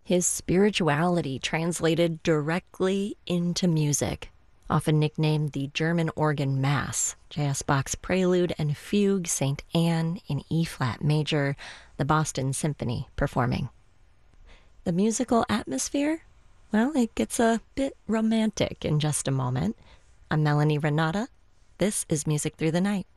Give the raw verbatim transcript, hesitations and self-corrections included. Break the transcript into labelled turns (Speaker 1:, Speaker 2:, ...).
Speaker 1: his spirituality translated directly into music. Often nicknamed the German organ Mass, J S. Bach's Prelude and Fugue Saint Anne in E-flat major, the Boston Symphony performing. The musical atmosphere? Well, it gets a bit romantic in just a moment. I'm Melanie Renata. This is Music Through the Night.